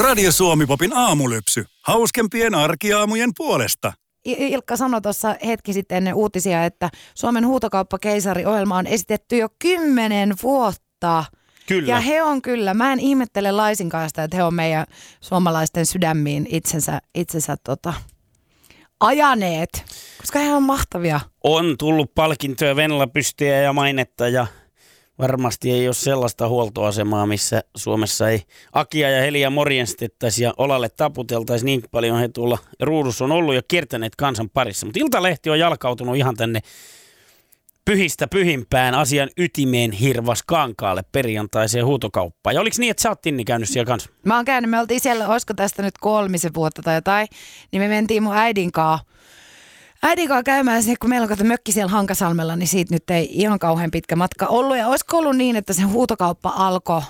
Radio Suomi-popin aamulypsy. Hauskempien arkiaamujen puolesta. Ilkka sanoi tuossa hetki sitten ennen uutisia, että Suomen huutokauppakeisari-ohjelma on esitetty jo 10 vuotta. Kyllä. Ja he on kyllä, mä en ihmettele laisinkaan sitä, että he on meidän suomalaisten sydämiin itsensä ajaneet, koska he on mahtavia. On tullut palkintoja, Venla-pystiä ja mainetta ja varmasti ei ole sellaista huoltoasemaa, missä Suomessa ei Akia ja Heliä morjenstettaisi ja olalle taputeltaisi. Niin paljon he tuolla ruudussa on ollut ja kiertäneet kansan parissa. Mutta Iltalehti on jalkautunut ihan tänne pyhistä pyhimpään asian ytimeen Hirvaskankaalle perjantaiseen huutokauppaan. Ja oliko niin, että sä oot, Tinni, käynyt siellä kanssa? Mä oon käynyt, me oltiin siellä, olisiko tästä nyt 3 vuotta tai jotain, niin me mentiin mun äidin kanssa käymään, kun meillä on mökki siellä Hankasalmella, niin siitä nyt ei ihan kauhean pitkä matka ollut. Ja olisiko ollut niin, että se huutokauppa alkoi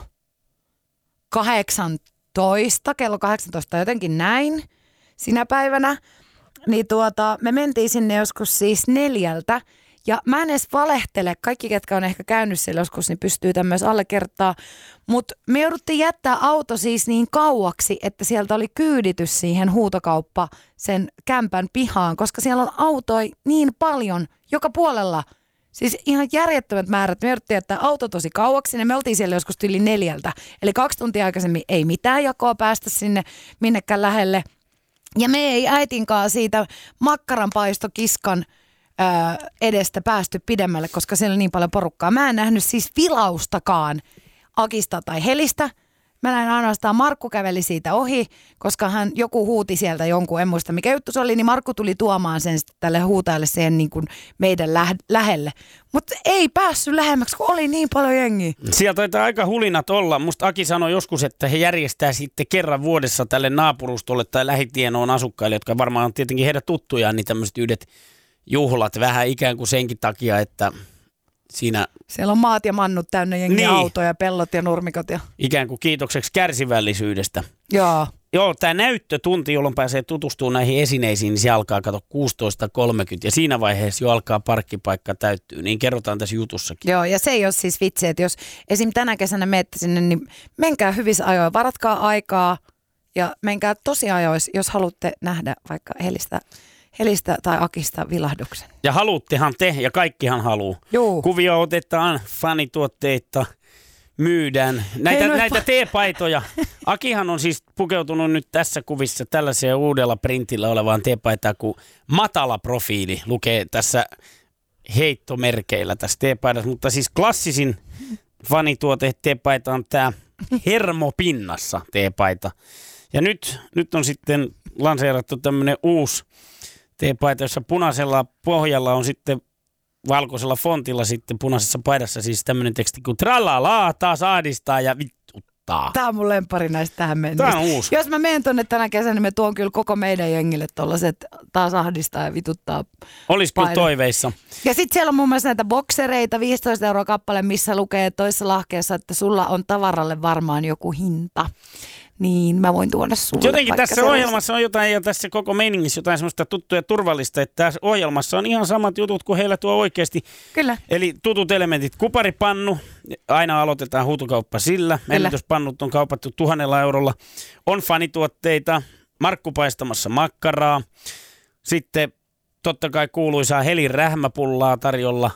18, kello 18 jotenkin näin sinä päivänä. Niin me mentiin sinne joskus siis 4. Ja mä en edes valehtele, kaikki ketkä on ehkä käynyt siellä joskus, niin pystyy tämmöistä allekertaa. Mutta me jouduttiin jättää auto siis niin kauaksi, että sieltä oli kyyditys siihen huutokauppa sen kämpän pihaan, koska siellä on autoja niin paljon joka puolella. Siis ihan järjettömät määrät. Me jouduttiin jättää auto tosi kauaksi, ja me oltiin siellä joskus yli 4. Eli 2 tuntia aikaisemmin ei mitään jakoa päästä sinne minnekään lähelle. Ja me ei äitinkaan siitä makkaranpaistokiskan edestä päästy pidemmälle, koska siellä on niin paljon porukkaa. Mä en nähnyt siis vilaustakaan Akista tai Helistä. Mä näin ainoastaan Markku käveli siitä ohi, koska joku huuti sieltä jonkun, en muista mikä juttu se oli, niin Markku tuli tuomaan sen tälle huutajalle siihen niin kuin meidän lähelle. Mutta ei päässyt lähemmäksi, kun oli niin paljon jengiä. Sieltä taitaa aika hulinat olla. Musta Aki sanoi joskus, että he järjestää sitten kerran vuodessa tälle naapurustolle tai lähitienoon asukkaille, jotka varmaan on tietenkin heidän tuttujaan, niin tämmöiset yhdet juhlat vähän ikään kuin senkin takia, että siinä... Siellä on maat ja mannut täynnä jengiä, autoja, pellot ja nurmikot. Ja... Ikään kuin kiitokseksi kärsivällisyydestä. Joo. Joo, tämä näyttötunti, jolloin pääsee tutustumaan näihin esineisiin, niin se alkaa 16.30 ja siinä vaiheessa jo alkaa parkkipaikka täyttyy, niin kerrotaan tässä jutussakin. Joo, ja se ei ole siis vitsi, että jos esim. Tänä kesänä menette sinne, niin menkää hyvissä ajoin, varatkaa aikaa ja menkää tosi ajoissa, jos haluatte nähdä vaikka Helistä tai Akista vilahduksen. Ja haluuttehan te, ja kaikkihan haluu. Juu. Kuvia otetaan, fanituotteita myydään. Näitä teepaitoja. Akihan on siis pukeutunut nyt tässä kuvissa tällaiseen uudella printillä olevaan teepaitaan kuin matala profiili. Lukee tässä heittomerkeillä tässä teepaidassa, mutta siis klassisin fanituote teepaita on tämä hermopinnassa teepaita. Ja nyt on sitten lanseerattu tämmöinen uusi teepaita, jossa punaisella pohjalla on sitten valkoisella fontilla sitten punaisessa paidassa siis tämmöinen teksti kuin tralalaa, taas ahdistaa ja vituttaa. Tämä on mun lemppari näistä tähän mennessä. Tämä on uusi. Jos mä menen tonne tänä kesänä, niin me tuon kyllä koko meidän jengille tollaset taas ahdistaa ja vituttaa. Olisi kyllä toiveissa. Ja sitten siellä on muun muassa näitä boksereita, 15 € kappale, missä lukee toisessa lahkeessa, että sulla on tavaralle varmaan joku hinta. Niin, mä voin tuoda sulle. Jotenkin tässä ohjelmassa on jotain, ja tässä koko meiningissä jotain semmoista tuttua ja turvallista, että tässä ohjelmassa on ihan samat jutut kuin heillä tuo oikeasti. Kyllä. Eli tutut elementit, kuparipannu, aina aloitetaan huutokauppa sillä. Ennätyspannut on kaupattu 1 000 eurolla. On fanituotteita, Markku paistamassa makkaraa. Sitten totta kai kuuluisaa Helin rähmäpullaa tarjolla.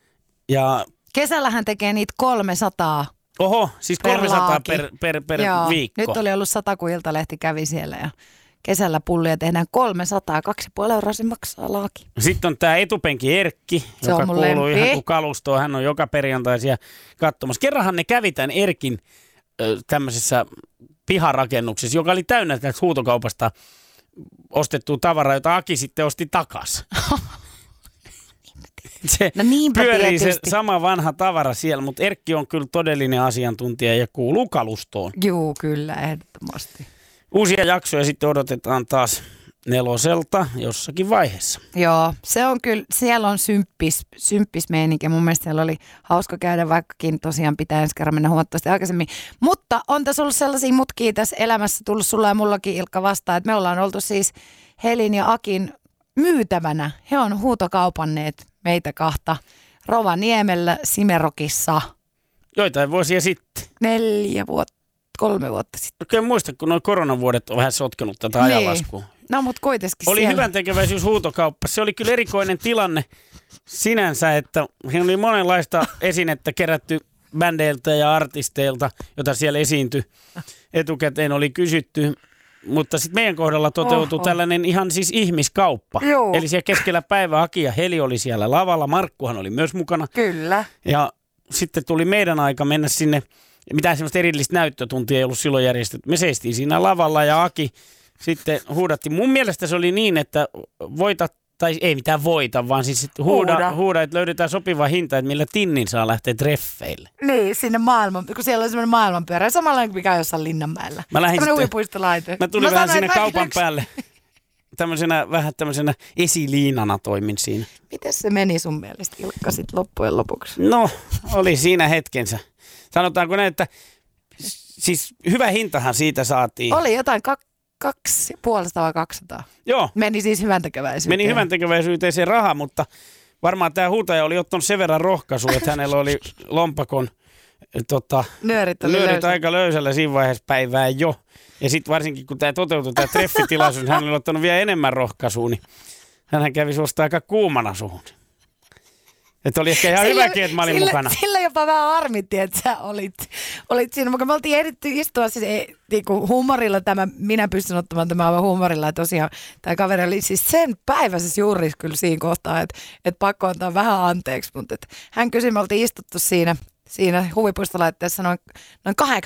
Ja kesällähän tekee niitä 300. Oho, siis 300 per Joo, viikko. Nyt oli ollut 100, kun Iltalehti kävi siellä ja kesällä pullia tehdään 300, 2,5 € se maksaa laaki. Sitten on tämä etupenki Erkki, se joka kuuluu lempi. ihan kuin kalustoon. Hän on joka perjantai siellä katsomassa. Kerranhan ne kävi tämän Erkin tämmöisessä piharakennuksessa, joka oli täynnä tästä huutokaupasta ostettua tavaraa, jota Aki sitten osti takaisin. Se pyörii tietysti. Se sama vanha tavara siellä, mutta Erkki on kyllä todellinen asiantuntija ja kuuluu kalustoon. Joo, kyllä, ehdottomasti. Uusia jaksoja sitten odotetaan taas 4 jossakin vaiheessa. Joo, se on kyllä, siellä on symppis meininki. Mun mielestä siellä oli hauska käydä, vaikkakin tosiaan pitää ensi kerran mennä huomattavasti aikaisemmin. Mutta on tässä ollut sellaisia mutkia tässä elämässä tullut sulla ja mullakin, Ilkka, vastaan, että me ollaan oltu siis Helin ja Akin myytävänä. He on huutokaupanneet meitä kahta Rovaniemellä Simerokissa. Joitain vuosia sitten. 4 vuotta. 3 vuotta sitten. Oikein muista, kun nuo koronavuodet on vähän sotkenut tätä ajanlaskua. No mutta kuitenkin oli siellä. hyväntekeväisyyshuutokauppa. Se oli kyllä erikoinen tilanne sinänsä, että siinä oli monenlaista esinettä kerätty bändeiltä ja artisteilta, jota siellä esiintyi. Etukäteen oli kysytty. Mutta sitten meidän kohdalla toteutui tällainen ihan siis ihmiskauppa. Joo. Eli siellä keskellä päivää Aki ja Heli oli siellä lavalla. Markkuhan oli myös mukana. Kyllä. Ja sitten tuli meidän aika mennä sinne. Mitään semmoista erillistä näyttötuntia ei ollut silloin järjestetty. Me seistiin siinä lavalla ja Aki sitten huudatti. Mun mielestä se oli niin, että voita, tai ei mitään voita, vaan siis huuda, että löydetään sopiva hinta, että millä tinnin saa lähteä treffeille. Niin, sinne kun siellä oli semmoinen maailmanpyörä, samanlainen mikä on jossain Linnanmäellä. Mä lähdin semmoinen huvipuistolaite. Mä tulin vähän sinne kaupan päälle. Vähän tämmöisenä esiliinana toimin siinä. Miten se meni sun mielestä, Ilkka, sit loppujen lopuksi? No, oli siinä hetkensä. Sanotaanko näin, että siis hyvä hintahan siitä saatiin. Oli jotain 250 vai 200. Joo. Meni siis hyväntekeväisyyteen. Meni hyväntekeväisyyteen se raha, mutta varmaan tämä huutaja oli ottanut sen verran rohkaisua, että hänellä oli lompakon nyörit aika löysällä siinä vaiheessa päivää jo. Ja sitten varsinkin, kun tämä toteutui, tämä treffitilaisuus, niin hän oli ottanut vielä enemmän rohkaisua, niin hän kävi suosta aika kuumana suhun. Että oli ehkä ihan hyväkin, että mä olin mukana. Sillä jopa vähän harmitti, että sä olit siinä. Me oltiin ehditty istua siis huumorilla minä pystyn ottamaan tämän aivan huumorilla. Tosiaan tämä kaveri oli siis sen päiväisessä juuri kyllä siinä kohtaa, että pakko antaa vähän anteeksi. Mutta hän kysyi, me oltiin istuttu siinä huvipuistolaitteessa noin